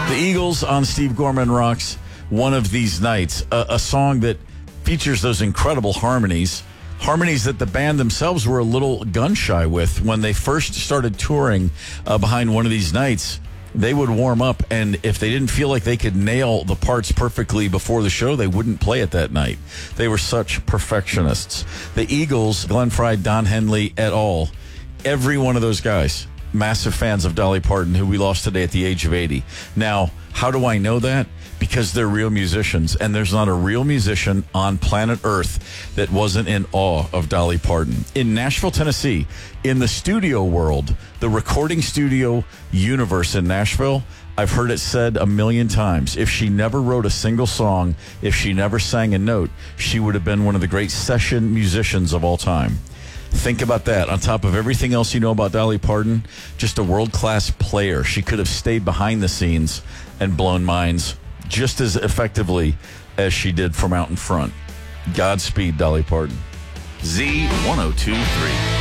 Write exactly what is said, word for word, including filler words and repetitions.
The Eagles on Steve Gorman Rocks, One of These Nights, a, a song that features those incredible harmonies, harmonies that the band themselves were a little gun-shy with when they first started touring uh, behind One of These Nights. They would warm up, and if they didn't feel like they could nail the parts perfectly before the show, they wouldn't play it that night. They were such perfectionists. The Eagles, Glenn Frey, Don Henley, et al., every one of those guys, massive fans of Dolly Parton, who we lost today at the age of eighty. Now, how do I know that? Because they're real musicians, and there's not a real musician on planet Earth that wasn't in awe of Dolly Parton. In Nashville, Tennessee, in the studio world, the recording studio universe in Nashville, I've heard it said a million times, if she never wrote a single song, if she never sang a note, she would have been one of the great session musicians of all time. Think about that. On top of everything else you know about Dolly Parton, just a world-class player. She could have stayed behind the scenes and blown minds just as effectively as she did from out in front. Godspeed, Dolly Parton. Z one oh two point three.